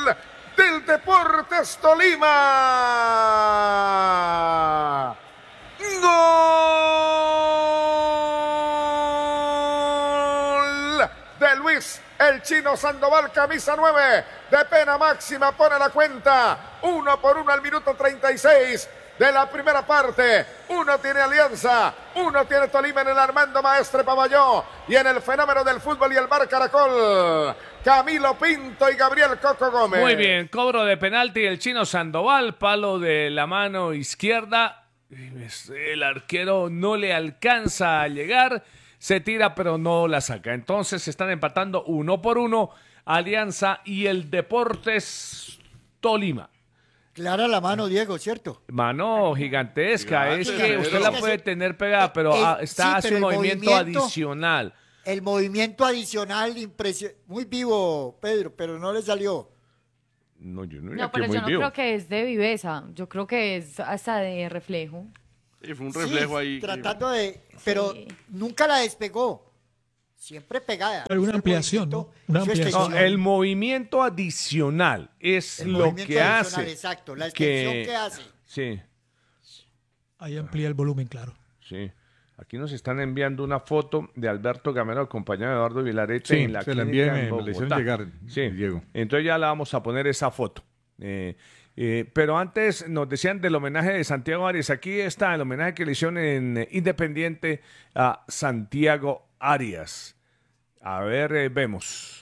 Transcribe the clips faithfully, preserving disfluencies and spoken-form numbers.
del Deportes Tolima. ¡Gol! De Luis el Chino Sandoval, camisa nueve, de pena máxima, pone la cuenta, uno por uno al minuto treinta y seis de la primera parte. Uno tiene Alianza, uno tiene Tolima en el Armando Maestre Pavalló y en el fenómeno del fútbol y el Bar Caracol, Camilo Pinto y Gabriel Coco Gómez. Muy bien, cobro de penalti el Chino Sandoval, palo de la mano izquierda, el arquero no le alcanza a llegar, se tira pero no la saca. Entonces se están empatando uno por uno Alianza y el Deportes Tolima. Clara la mano, Diego, ¿cierto? Mano gigantesca, Gigante, es que usted la puede tener pegada, pero el, ah, está sí, hace pero un movimiento, movimiento adicional. El movimiento adicional, impresionante, muy vivo, Pedro, pero no le salió. No, yo no, no pero muy yo no vivo. creo que es de viveza, yo creo que es hasta de reflejo. Sí, fue un reflejo sí, ahí. Tratando de, pero sí. Nunca la despegó. Siempre pegada. Alguna ampliación, ¿no? Una ampliación. No, el movimiento adicional es el lo que hace. Exacto, la extensión que, que hace. Sí. Ahí amplía el volumen, claro. Sí. Aquí nos están enviando una foto de Alberto Gamero acompañado de Eduardo Vilarete sí, en la se la clínica envié, en me, me la hicieron llegar, sí. Diego. Entonces ya la vamos a poner esa foto. Eh, eh, pero antes nos decían del homenaje de Santiago Arias. Aquí está el homenaje que le hicieron en eh, Independiente a Santiago Arias. A ver, eh, vemos.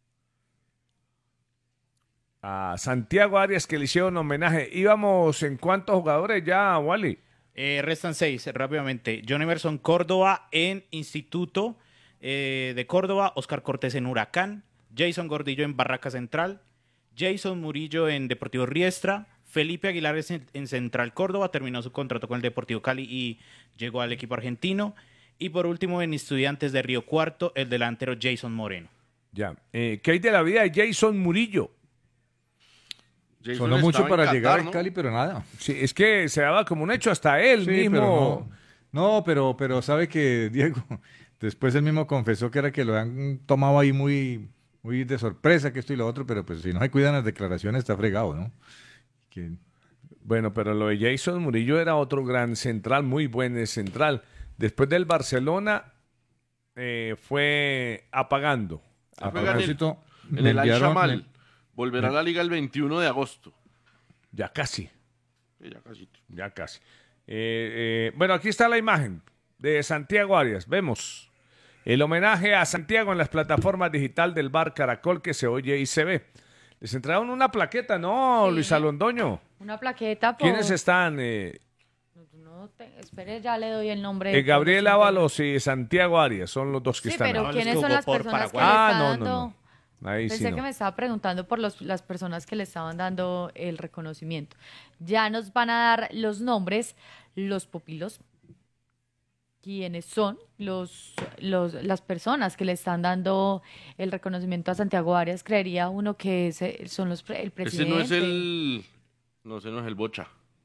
A Santiago Arias que le hicieron homenaje. ¿Íbamos en cuántos jugadores ya, Wally? Eh, restan seis, rápidamente. John Emerson Córdoba en Instituto eh, de Córdoba, Oscar Cortés en Huracán, Jason Gordillo en Barraca Central, Jason Murillo en Deportivo Riestra, Felipe Aguilar en, en Central Córdoba, terminó su contrato con el Deportivo Cali y llegó al equipo argentino. Y por último, en Estudiantes de Río Cuarto, el delantero Jason Moreno. Ya. Eh, ¿Qué hay de la vida de Jason Murillo? Jason Sonó mucho para Qatar, llegar ¿no? al Cali, pero nada. Sí, es que se daba como un hecho hasta él sí, mismo. Pero no, no pero, pero sabe que, Diego, después él mismo confesó que era que lo han tomado ahí muy, muy de sorpresa, que esto y lo otro, pero pues si no se cuidan las declaraciones está fregado, ¿no? Que... Bueno, pero lo de Jason Murillo era otro gran central, muy buen central. Después del Barcelona eh, fue apagando. A propósito, en el, en el Al-Shamal. El... Volverá a la liga el veintiuno de agosto. Ya casi. Sí, ya casi. Ya casi. Eh, eh, bueno, aquí está la imagen de Santiago Arias. Vemos el homenaje a Santiago en las plataformas digital del Bar Caracol que se oye y se ve. Les entregaron una plaqueta, ¿no, sí. Luis Alondoño? Una plaqueta por... ¿Quiénes están? Eh... No te... Espere, ya le doy el nombre. Eh, Gabriel Ábalos y Santiago Arias son los dos que sí, están. pero ahí. ¿quiénes son las personas que le ah, están no, dando...? No, no. Ahí Pensé sí no. que me estaba preguntando por los, las personas que le estaban dando el reconocimiento. Ya nos van a dar los nombres, los pupilos, quiénes son los, los, las personas que le están dando el reconocimiento a Santiago Arias. Creería uno que ese son los el presidente. Ese no es el... No, ese no es el Bocha.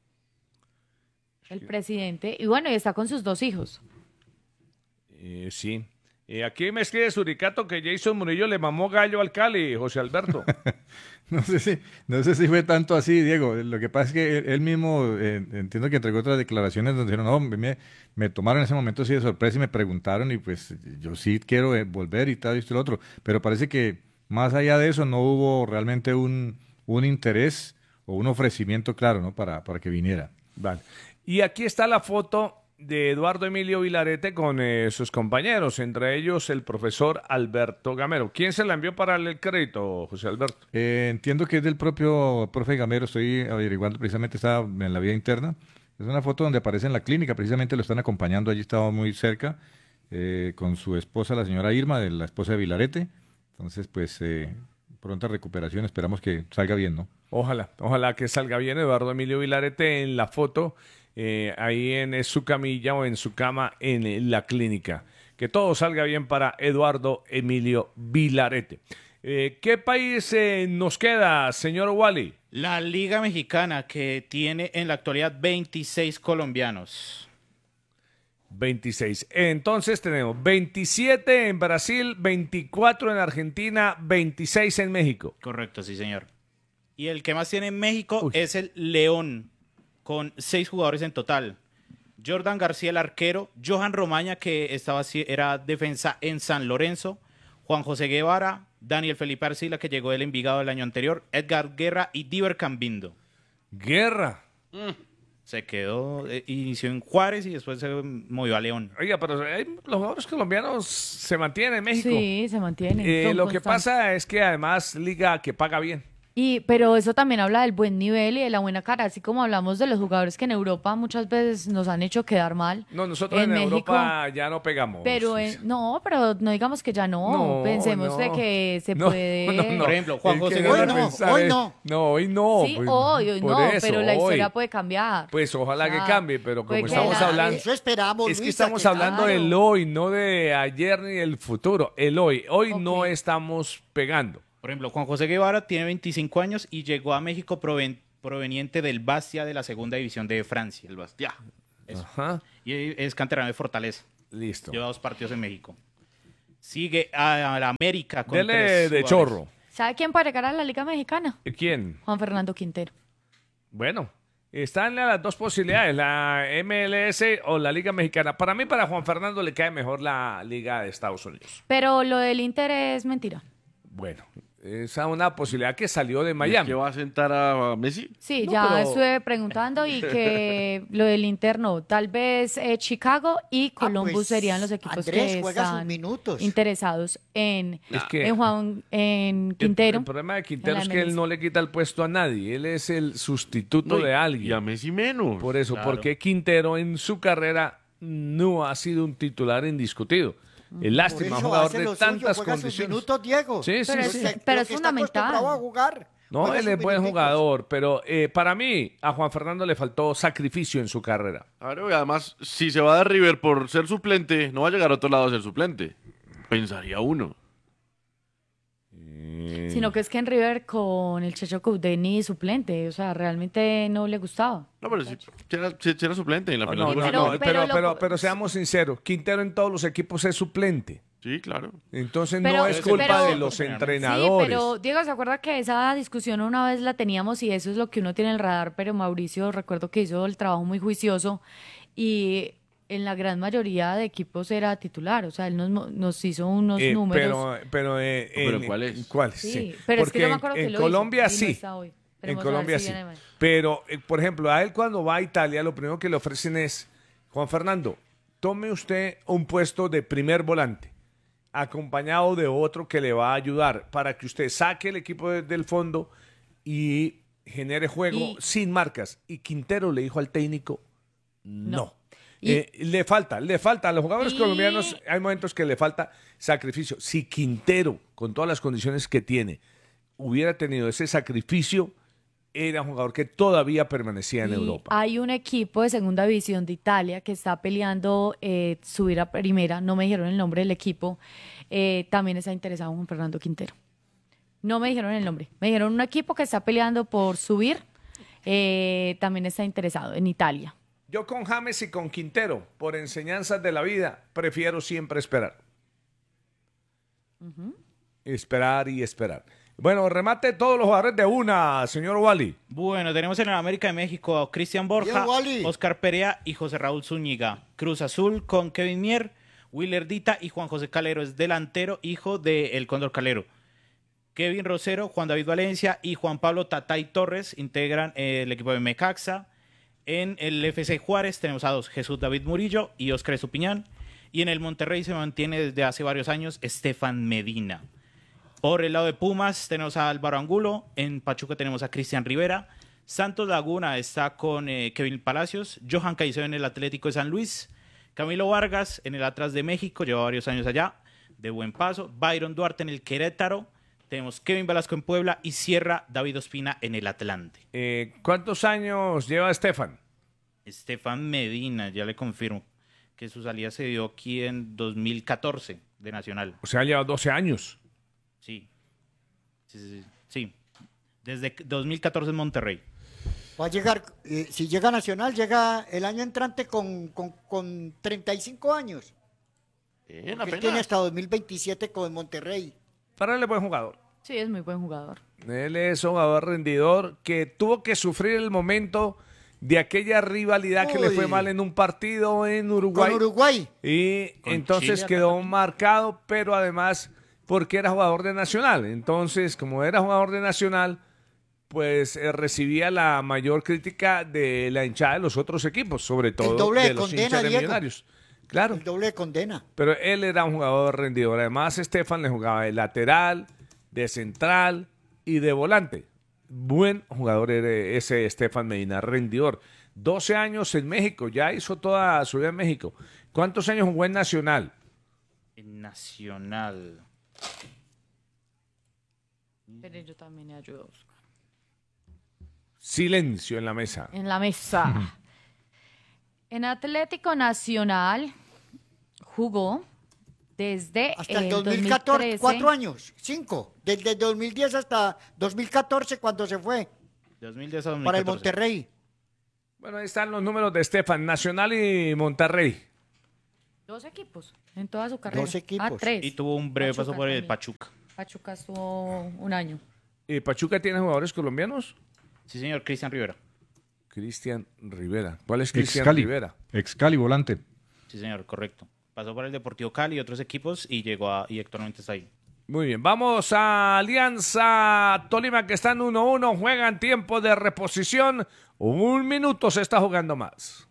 El presidente. Y bueno, y está con sus dos hijos. Eh, sí. Eh, aquí me escribe Suricato que Jason Murillo le mamó gallo al Cali, José Alberto. no sé si no sé si fue tanto así, Diego. Lo que pasa es que él, él mismo, eh, entiendo que entregó otras declaraciones donde dijeron, no, me, me tomaron en ese momento así de sorpresa y me preguntaron y pues yo sí quiero eh, volver y tal, y esto y lo otro. Pero parece que más allá de eso no hubo realmente un, un interés o un ofrecimiento claro, ¿no? Para, para que viniera. Vale. Y aquí está la foto de Eduardo Emilio Vilarete con eh, sus compañeros, entre ellos el profesor Alberto Gamero. ¿Quién se la envió para darle el crédito, José Alberto? Eh, entiendo que es del propio profe Gamero, estoy averiguando, precisamente estaba en la vía interna. Es una foto donde aparece en la clínica, precisamente lo están acompañando, allí estaba muy cerca, eh, con su esposa, la señora Irma, de la esposa de Vilarete. Entonces, pues, eh, pronta recuperación, esperamos que salga bien, ¿no? Ojalá, ojalá que salga bien Eduardo Emilio Vilarete en la foto. Eh, ahí en su camilla o en su cama en la clínica. Que todo salga bien para Eduardo Emilio Vilarete. Eh, ¿Qué país eh, nos queda, señor Wally? La Liga Mexicana, que tiene en la actualidad veintiséis colombianos. veintiséis. Entonces tenemos veintisiete en Brasil, veinticuatro en Argentina, veintiséis en México. Correcto, sí, señor. Y el que más tiene en México Uy. es el León, con seis jugadores en total. Jordan García, el arquero. Johan Romaña, que estaba, era defensa en San Lorenzo. Juan José Guevara. Daniel Felipe Arcila, que llegó del Envigado el año anterior. Edgar Guerra y Diver Cambindo. Guerra. Se quedó, eh, inició en Juárez y después se movió a León. Oiga, pero hay- los jugadores colombianos se mantienen en México. Sí, se mantienen. Eh, son lo que constantes. pasa es que además liga que paga bien. Y, pero eso también habla del buen nivel y de la buena cara, así como hablamos de los jugadores que en Europa muchas veces nos han hecho quedar mal. No, nosotros en, México, Europa ya no pegamos. Pero en- no, pero no digamos que ya no. No, Pensemos no. de que se No, puede. no, no. Por ejemplo, Juan El José que Guevara. debe Hoy no, pensar hoy es- no. No, hoy no. Sí, pues, hoy, hoy por no, eso, pero la historia hoy. puede cambiar. Pues ojalá O sea, que cambie, pero puede como estamos quedar- hablando, Eso esperamos, es que Luisa, estamos que hablando claro. del hoy, no de ayer ni del futuro. El hoy. Hoy no Ok. estamos pegando. Por ejemplo, Juan José Guevara tiene veinticinco años y llegó a México proven- proveniente del Bastia de la segunda división de Francia. El Bastia. Eso. Ajá. Y es canterano de Fortaleza. Listo. Lleva dos partidos en México. Sigue a, a la América con Dele tres de jugadores. chorro. ¿Sabe quién puede llegar a la Liga Mexicana? ¿Quién? Juan Fernando Quintero. Bueno, están las dos posibilidades, la M L S o la Liga Mexicana. Para mí, para Juan Fernando le cae mejor la Liga de Estados Unidos. Pero lo del Inter es mentira. Bueno, esa es una posibilidad que salió de ¿Que Miami. va a sentar a Messi? Sí, No, ya pero- estuve preguntando y que lo del Inter no. Tal vez eh, Chicago y Ah, Columbus pues, serían los equipos Andrés que juega sus están minutos. interesados en, Es que- en Juan en El- Quintero. El, problema de Quintero en la es que él M L S. no le quita el puesto a nadie. Él es el sustituto No, y- de Y a alguien. Messi menos. Por eso, Claro. porque Quintero en su carrera no ha sido un titular indiscutido. Es Por lástima, eso jugador hace de lo suyo, tantas juega sus condiciones. minutos, Diego. Sí, sí, Pero sí. es- Lo que- pero lo es que está fundamental. acostumbrado a jugar. No, Juega él sus es buen minuticos. jugador, pero eh, para mí a Juan Fernando le faltó sacrificio en su carrera. Claro, y además, si se va de River por ser suplente, no va a llegar a otro lado a ser suplente. Pensaría uno. Sino que es que en River con el Checho Coudeni suplente, o sea, realmente no le gustaba. No, pero si, si era, si- si era suplente en la No, final. no, fue no, Pero- no, suplente. pero, pero pero, lo- pero seamos sinceros, Quintero en todos los equipos es suplente. Sí, claro. Entonces Pero- no es culpa pero- de los Sí, entrenadores. pero Diego, ¿se acuerda que esa discusión una vez la teníamos y eso es lo que uno tiene en el radar? Pero Mauricio, recuerdo que hizo el trabajo muy juicioso y en la gran mayoría de equipos era titular, o sea, él nos, mo- nos hizo unos Eh, números. pero, pero, eh, ¿Pero en- cuáles? en ¿Cuáles? Sí, Sí. pero es Porque que yo me en- acuerdo en, que lo Colombia hizo y no sí. está hoy. En Esperemos a ver Colombia si sí. viene mañana. Pero, eh, por ejemplo, a él cuando va a Italia, lo primero que le ofrecen es, Juan Fernando, tome usted un puesto de primer volante, acompañado de otro que le va a ayudar para que usted saque el equipo de- del fondo y genere juego Y- sin marcas. Y Quintero le dijo al técnico, no. No. Y- Eh, le falta, le falta. A los jugadores Y- colombianos hay momentos que le falta sacrificio. Si Quintero, con todas las condiciones que tiene, hubiera tenido ese sacrificio, era un jugador que todavía permanecía en Y Europa. hay un equipo de segunda división de Italia que está peleando eh, subir a primera. No me dijeron el nombre del equipo. Eh, también está interesado en Juan Fernando Quintero. No me dijeron el nombre. Me dijeron un equipo que está peleando por subir. eh, también está interesado en Italia. Yo con James y con Quintero, por enseñanzas de la vida, prefiero siempre esperar. Esperar y esperar. Bueno, remate todos los jugadores de una, señor Wally. Bueno, tenemos en el América de México a Cristian Borja, Bien, Wally. Oscar Perea y José Raúl Zúñiga. Cruz Azul con Kevin Mier, Willer Dita y Juan José Calero es delantero, hijo de El Cóndor Calero. Kevin Rosero, Juan David Valencia y Juan Pablo Tatay Torres integran eh, el equipo de Mecaxa. En el F C Juárez tenemos a dos, Jesús David Murillo y Óscar Estupiñán. Y en el Monterrey se mantiene desde hace varios años Estefan Medina. Por el lado de Pumas tenemos a Álvaro Angulo, en Pachuca tenemos a Cristian Rivera, Santos Laguna está con eh, Kevin Palacios, Johan Caicedo en el Atlético de San Luis, Camilo Vargas en el Atlas de México, lleva varios años allá, de buen paso, Byron Duarte en el Querétaro, tenemos Kevin Velasco en Puebla y cierra David Ospina en el Atlante. Eh, ¿Cuántos años lleva Estefan? Estefan Medina, ya le confirmo que su salida se dio aquí en dos mil catorce de Nacional. O sea, lleva doce años. Sí. Sí, sí, sí. Sí. Desde dos mil catorce en Monterrey. Va a llegar, eh, si llega Nacional, llega el año entrante con, con, con treinta y cinco años. Bien, Porque él apenas. tiene hasta dos mil veintisiete con Monterrey. Para él es buen jugador. Sí, es muy buen jugador. Él es un jugador rendidor que tuvo que sufrir el momento de aquella rivalidad que le fue Uy. mal en un partido en Uruguay. Con Uruguay. Y Con entonces Chile quedó también. marcado, pero además porque era jugador de Nacional. Entonces, como era jugador de Nacional, pues eh, recibía la mayor crítica de la hinchada de los otros equipos, sobre todo doble de de los condena, hinchas de Diego. Millonarios. Claro, El doble de condena. pero él era un jugador rendidor. Además, Estefan le jugaba de lateral, de central y de volante. Buen jugador era ese Estefan Medina, rendidor. doce años en México, ya hizo toda su vida en México. ¿Cuántos años jugó en Nacional? En Nacional. Pero yo también le ayudo a buscar. Silencio en la mesa. En la mesa. En Atlético Nacional jugó desde Hasta el el dos mil catorce, dos mil trece. cuatro años, cinco. Desde el dos mil diez hasta dos mil catorce cuando se fue dos mil diez a para el dos mil catorce. Monterrey. Bueno, ahí están los números de Estefan, Nacional y Monterrey. Dos equipos en toda su carrera. Dos equipos. Ah, tres. Y tuvo un breve Pachuca paso por el también. Pachuca. Pachuca estuvo un año. ¿Y Pachuca tiene jugadores colombianos? Sí, señor, Cristian Rivera. Cristian Rivera. ¿Cuál es Cristian Excali. Rivera? Excali volante. Sí, señor, correcto. Pasó por el Deportivo Cali y otros equipos y llegó a, y actualmente está ahí. Muy bien, vamos a Alianza Tolima que están uno uno, juegan tiempo de reposición, un minuto se está jugando más.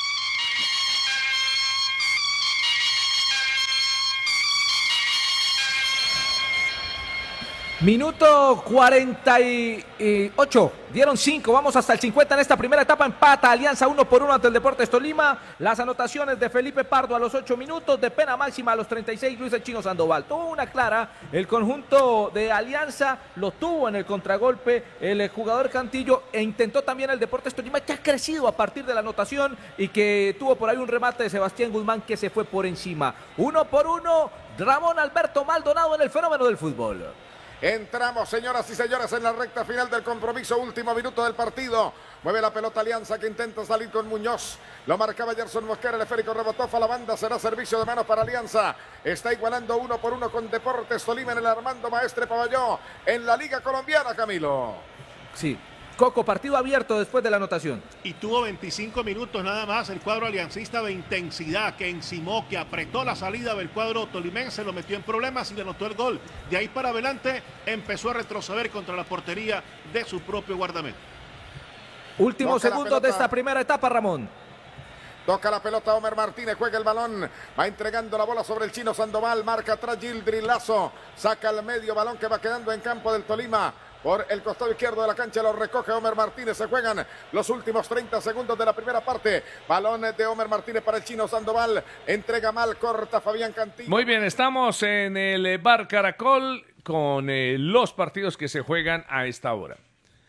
Minuto cuarenta y ocho, dieron cinco, vamos hasta el cincuenta en esta primera etapa, empata Alianza uno por uno ante el Deportes Tolima, las anotaciones de Felipe Pardo a los ocho minutos, de pena máxima a los treinta y seis, Luis el Chino Sandoval, tuvo una clara, el conjunto de Alianza lo tuvo en el contragolpe, el jugador Cantillo e intentó también el Deportes Tolima que ha crecido a partir de la anotación y que tuvo por ahí un remate de Sebastián Guzmán que se fue por encima, uno por uno, Ramón Alberto Maldonado en el fenómeno del fútbol. Entramos, señoras y señores, en la recta final del compromiso, último minuto del partido. Mueve la pelota Alianza que intenta salir con Muñoz. Lo marcaba Gerson Mosquera, el esférico rebotó a la banda, será servicio de mano para Alianza. Está igualando uno por uno con Deportes Tolima en el Armando Maestre Paballó en la Liga Colombiana, Camilo. Sí, Coco, partido abierto después de la anotación. Y tuvo veinticinco minutos nada más el cuadro aliancista de intensidad, que encimó, que apretó la salida del cuadro tolimense, lo metió en problemas y le anotó el gol. De ahí para adelante empezó a retroceder contra la portería de su propio guardameta. Últimos Toca la segundos de pelota. esta primera etapa, Ramón. Toca la pelota Homer Martínez, juega el balón, va entregando la bola sobre el Chino Sandoval, marca atrás Gildri Lazo, saca al medio balón que va quedando en campo del Tolima. Por el costado izquierdo de la cancha lo recoge Homer Martínez. Se juegan los últimos treinta segundos de la primera parte. Balón de Homer Martínez para el Chino Sandoval. Entrega mal, corta Fabián Cantillo. Muy bien, estamos en el Bar Caracol con eh, los partidos que se juegan a esta hora.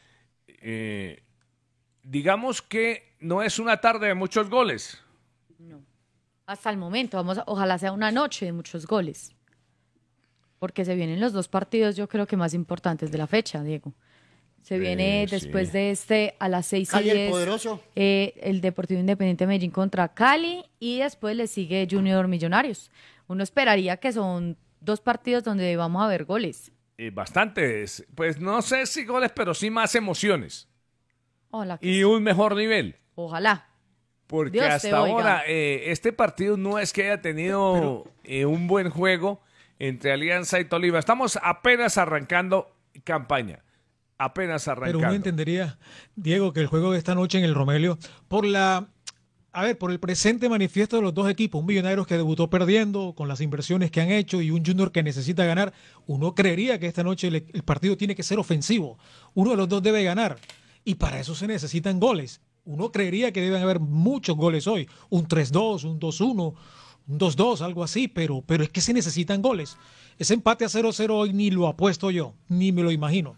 Eh, digamos que no es una tarde de muchos goles. No. Hasta el momento, vamos a- ojalá sea una noche de muchos goles. Porque se vienen los dos partidos, yo creo que más importantes de la fecha, Diego. Se viene sí. después de este a las seis y Cali el diez poderoso. eh, el Deportivo Independiente Medellín contra Cali y después le sigue Junior Millonarios. Uno esperaría que son dos partidos donde vamos a ver goles. Eh, bastantes, pues no sé si goles, pero sí más emociones Ojalá. que y sí. un mejor nivel. Ojalá. Porque Dios te hasta oiga. ahora eh, este partido no es que haya tenido eh, un buen juego entre Alianza y Tolima. Estamos apenas arrancando campaña. Apenas Pero uno arrancando. entendería, Diego, que el juego de esta noche en el Romelio, por la, a ver, por el presente manifiesto de los dos equipos, un Millonarios que debutó perdiendo con las inversiones que han hecho y un Junior que necesita ganar, uno creería que esta noche el, el partido tiene que ser ofensivo. Uno de los dos debe ganar y para eso se necesitan goles. Uno creería que deben haber muchos goles hoy, un tres dos, un dos uno, un dos dos, algo así, pero, pero es que se necesitan goles. Ese empate a cero cero hoy ni lo apuesto yo, ni me lo imagino.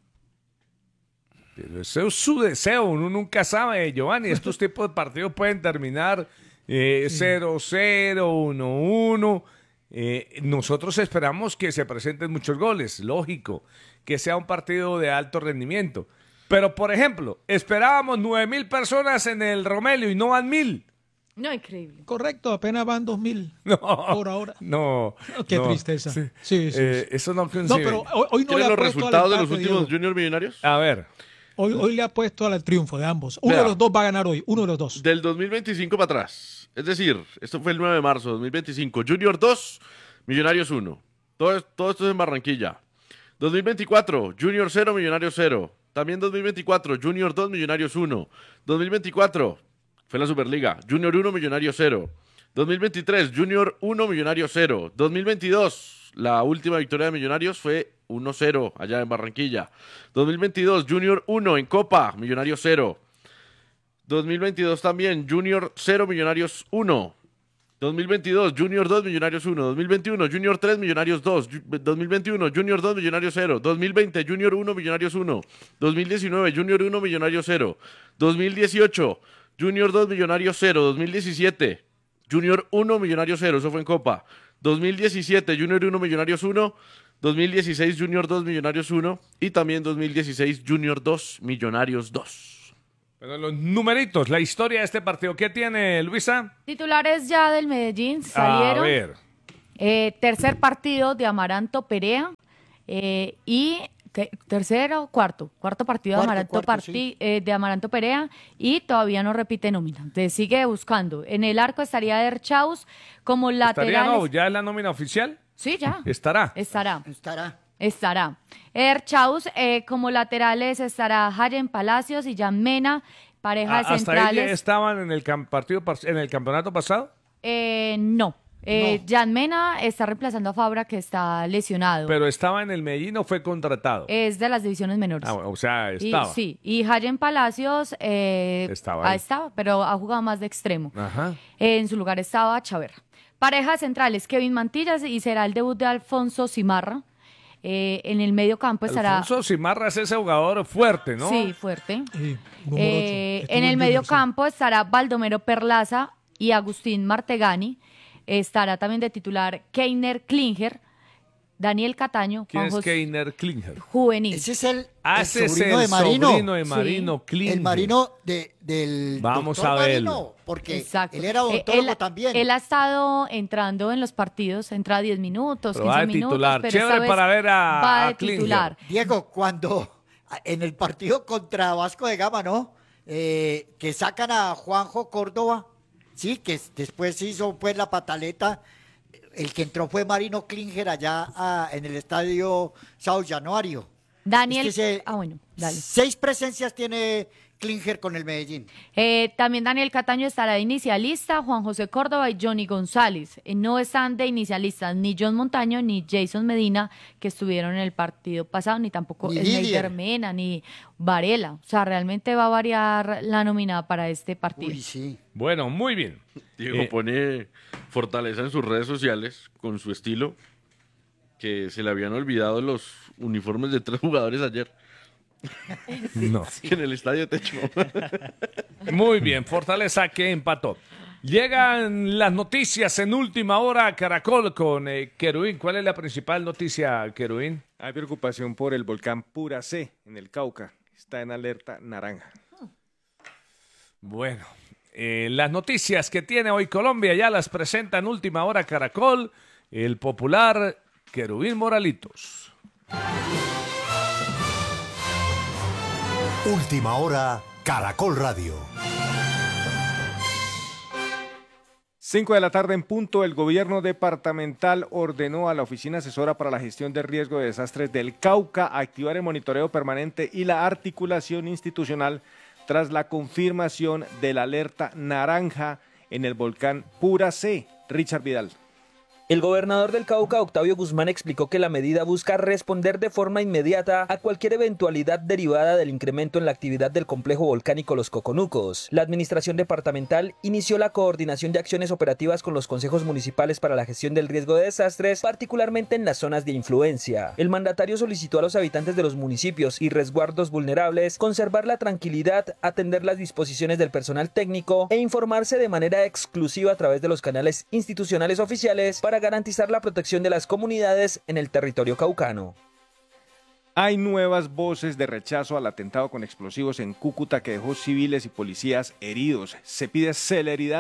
Pero ese es su deseo, uno nunca sabe, Giovanni. Estos tipos de partidos pueden terminar eh, cero cero, uno uno. Eh, nosotros esperamos que se presenten muchos goles, lógico, que sea un partido de alto rendimiento. Pero, por ejemplo, esperábamos nueve mil personas en el Romelio y no van mil. No, increíble. Correcto, apenas van dos mil No, por ahora. no. Qué no. tristeza. Sí. Sí, sí, Eh, sí. eso no No, coincide. pero hoy, hoy no le ¿Quieren ha los puesto resultados al de los empate, últimos Diego. Junior Millonarios? A ver, Hoy, hoy le ha puesto al triunfo de ambos. Uno Vea. de los dos va a ganar hoy, uno de los dos. Del dos mil veinticinco para atrás. Es decir, esto fue el nueve de marzo de dos mil veinticinco. Junior dos, Millonarios uno. Todo, es- todo esto es en Barranquilla. dos mil veinticuatro, Junior cero, Millonarios cero. También dos mil veinticuatro, Junior dos, Millonarios uno. dos mil veinticuatro, fue la Superliga. Junior uno, Millonarios cero. dos mil veintitrés, Junior uno, Millonarios cero. dos mil veintidós, la última victoria de Millonarios fue uno cero allá en Barranquilla. dos mil veintidós, Junior uno en Copa, Millonarios cero. dos mil veintidós también, Junior cero, Millonarios uno. dos mil veintidós, Junior dos, Millonarios uno. dos mil veintiuno, Junior tres, Millonarios dos. Ju- dos mil veintiuno, Junior dos, Millonarios cero. dos mil veinte, Junior uno, Millonarios uno. dos mil diecinueve, Junior uno, Millonarios cero. dos mil dieciocho, Junior dos, Millonarios cero. dos mil diecisiete, Junior uno, Millonarios cero. Eso fue en Copa. dos mil diecisiete, Junior uno, Millonarios uno. dos mil dieciséis, Junior dos, Millonarios uno. Y también dos mil dieciséis, Junior dos, Millonarios dos. pero los numeritos, la historia de este partido, ¿qué tiene Luisa? Titulares ya del Medellín salieron. A ver, Eh, tercer partido de Amaranto Perea. eh, y ¿qué? tercero, cuarto. Cuarto partido Cuarto, de, Amaranto cuarto, Parti- sí. eh, de Amaranto Perea. Y todavía no repite nómina. Se sigue buscando. En el arco estaría Erchaus como ¿estaría lateral. no? ¿Ya es la nómina oficial? Sí, ya. ¿Estará? Estará. Estará. Estará. Erchaus eh, como laterales estará Hayen Palacios y Jan Mena, pareja Ah, de ¿Hasta ahí centrales. estaban en el cam- partido par- en el campeonato pasado? Eh, no. Eh, No. Jan Mena está reemplazando a Fabra, que está lesionado. Pero estaba en el Medellín o fue contratado. Es de las divisiones menores. Ah, bueno, o sea, Y- estaba. sí, y Hayen Palacios eh, Estaba ah, ahí. estaba, pero ha jugado más de extremo. Ajá. Eh, en su lugar estaba Chaverra. Pareja centrales, Kevin Mantillas, y será el debut de Alfonso Cimarra. Eh, en el medio campo estará... Alfonso Cimarra es ese jugador fuerte, ¿no? Sí, fuerte. Sí, número Eh, ocho. Estuvo en el Junior, medio sí. campo estará Baldomero Perlaza y Agustín Martegani. Estará también de titular Keiner Klinger, Daniel Cataño, ¿Quién Juan es José Keiner Klinger? Juvenil. Ese es el, Ah, el ese es sobrino el de Marino. sobrino de Marino Klinger. El Marino de, del Vamos doctor a verlo. Marino, porque Exacto. él era Eh, odontólogo él, también. Él ha estado entrando en los partidos, entra diez minutos, Pero va quince de minutos. titular. pero Chévere esta vez para ver a- va a de Klinger. titular. Diego, cuando en el partido contra Vasco de Gama, ¿no? Eh, que sacan a Juanjo Córdoba, sí, que s- después hizo pues la pataleta. El que entró fue Marino Klinger allá ah, en el estadio Sao Januario. Daniel. Es que se- ah, bueno, dale. Seis presencias tiene Klinger con el Medellín. Eh, también Daniel Cataño estará de inicialista, Juan José Córdoba y Johnny González. Eh, no están de inicialistas ni John Montaño ni Jason Medina, que estuvieron en el partido pasado, ni tampoco Ni Sneider Didier. Mena, ni Varela. O sea, realmente va a variar la nómina para este partido. Uy, sí. Bueno, muy bien. Diego Eh, pone fortaleza en sus redes sociales con su estilo, que se le habían olvidado los uniformes de tres jugadores ayer No. en el estadio Techo. Muy bien, Fortaleza que empató. Llegan las noticias en última hora, Caracol con eh, Querubín. ¿Cuál es la principal noticia, Querubín? Hay preocupación por el volcán Pura C en el Cauca. Está en alerta naranja. Bueno, eh, las noticias que tiene hoy Colombia ya las presenta en última hora Caracol, el popular Querubín Moralitos. Última hora, Caracol Radio. cinco de la tarde en punto, el gobierno departamental ordenó a la Oficina Asesora para la Gestión de Riesgo de Desastres del Cauca activar el monitoreo permanente y la articulación institucional tras la confirmación de la alerta naranja en el volcán Pura C. Richard Vidal. El gobernador del Cauca, Octavio Guzmán, explicó que la medida busca responder de forma inmediata a cualquier eventualidad derivada del incremento en la actividad del complejo volcánico Los Coconucos. La administración departamental inició la coordinación de acciones operativas con los consejos municipales para la gestión del riesgo de desastres, particularmente en las zonas de influencia. El mandatario solicitó a los habitantes de los municipios y resguardos vulnerables conservar la tranquilidad, atender las disposiciones del personal técnico e informarse de manera exclusiva a través de los canales institucionales oficiales para garantizar la protección de las comunidades en el territorio caucano. Hay nuevas voces de rechazo al atentado con explosivos en Cúcuta que dejó civiles y policías heridos. Se pide celeridad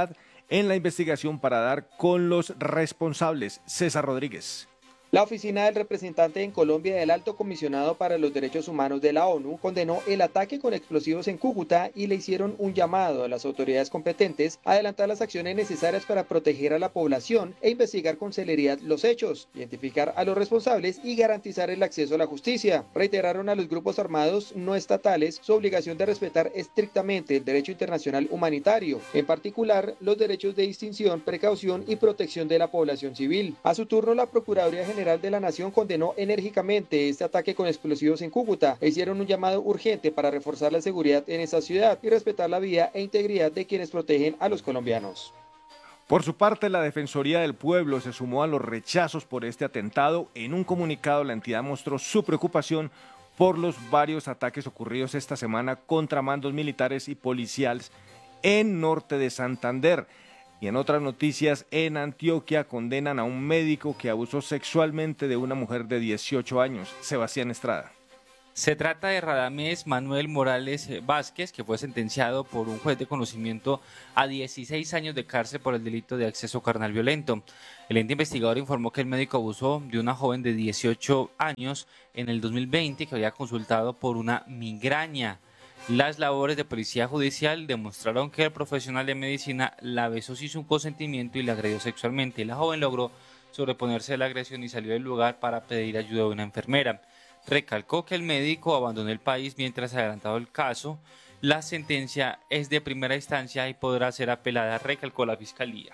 en la investigación para dar con los responsables. César Rodríguez. La oficina del representante en Colombia del Alto Comisionado para los Derechos Humanos de la ONU condenó el ataque con explosivos en Cúcuta y le hicieron un llamado a las autoridades competentes a adelantar las acciones necesarias para proteger a la población e investigar con celeridad los hechos, identificar a los responsables y garantizar el acceso a la justicia. Reiteraron a los grupos armados no estatales su obligación de respetar estrictamente el derecho internacional humanitario, en particular los derechos de distinción, precaución y protección de la población civil. A su turno, la Procuraduría General de la Nación condenó enérgicamente este ataque con explosivos en Cúcuta e hicieron un llamado urgente para reforzar la seguridad en esa ciudad y respetar la vida e integridad de quienes protegen a los colombianos. Por su parte, la Defensoría del Pueblo se sumó a los rechazos por este atentado. En un comunicado, la entidad mostró su preocupación por los varios ataques ocurridos esta semana contra mandos militares y policiales en norte de Santander. Y en otras noticias, en Antioquia condenan a un médico que abusó sexualmente de una mujer de dieciocho años. Sebastián Estrada. Se trata de Radamés Manuel Morales Vázquez, que fue sentenciado por un juez de conocimiento a dieciséis años de cárcel por el delito de acceso carnal violento. El ente investigador informó que el médico abusó de una joven de dieciocho años en el dos mil veinte que había consultado por una migraña. Las labores de policía judicial demostraron que el profesional de medicina la besó sin su consentimiento y la agredió sexualmente. La joven logró sobreponerse a la agresión y salió del lugar para pedir ayuda a una enfermera. Recalcó que el médico abandonó el país mientras se adelantaba el caso. La sentencia es de primera instancia y podrá ser apelada, recalcó la fiscalía.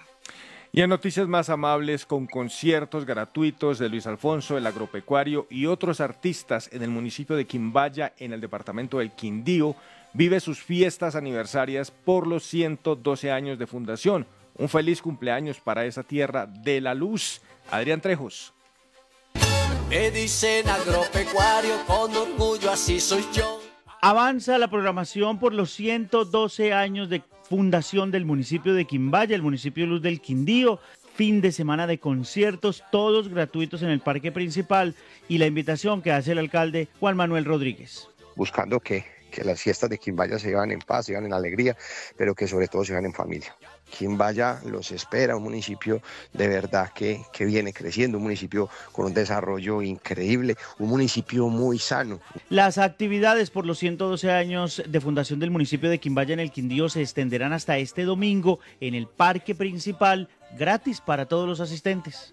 Y en noticias más amables, con conciertos gratuitos de Luis Alfonso, el agropecuario y otros artistas en el municipio de Quimbaya, en el departamento del Quindío, vive sus fiestas aniversarias por los ciento doce años de fundación. Un feliz cumpleaños para esa tierra de la luz. Adrián Trejos. Me dicen agropecuario, con orgullo así soy yo. Avanza la programación por los ciento doce años de fundación del municipio de Quimbaya, el municipio Luz del Quindío. Fin de semana de conciertos, todos gratuitos en el parque principal, y la invitación que hace el alcalde Juan Manuel Rodríguez. Buscando que, que las fiestas de Quimbaya se llevan en paz, se llevan en alegría, pero que sobre todo se llevan en familia. Quimbaya los espera, un municipio de verdad que, que viene creciendo, un municipio con un desarrollo increíble, un municipio muy sano. Las actividades por los ciento doce años de fundación del municipio de Quimbaya en el Quindío se extenderán hasta este domingo en el parque principal, gratis para todos los asistentes.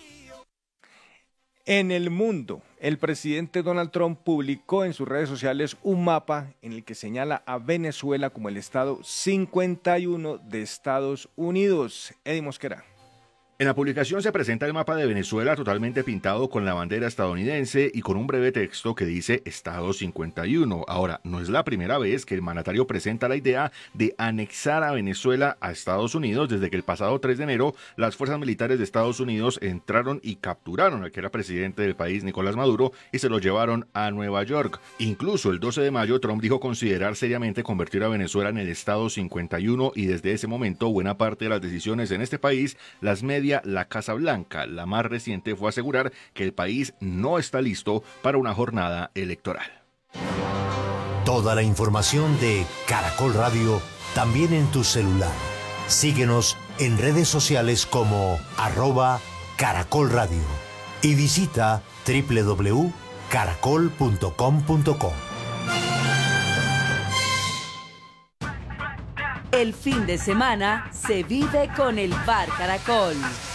En el mundo, el presidente Donald Trump publicó en sus redes sociales un mapa en el que señala a Venezuela como el estado cincuenta y uno de Estados Unidos. Eddie Mosquera. En la publicación se presenta el mapa de Venezuela totalmente pintado con la bandera estadounidense y con un breve texto que dice Estado cincuenta y uno. Ahora, no es la primera vez que el mandatario presenta la idea de anexar a Venezuela a Estados Unidos desde que el pasado tres de enero las fuerzas militares de Estados Unidos entraron y capturaron al que era presidente del país, Nicolás Maduro, y se lo llevaron a Nueva York. Incluso el doce de mayo, Trump dijo considerar seriamente convertir a Venezuela en el Estado cincuenta y uno y desde ese momento buena parte de las decisiones en este país las media la Casa Blanca. La más reciente fue asegurar que el país no está listo para una jornada electoral. Toda la información de Caracol Radio también en tu celular. Síguenos en redes sociales como arroba Caracol Radio y visita doble u doble u doble u punto caracol punto com punto co. El fin de semana se vive con el Bar Caracol.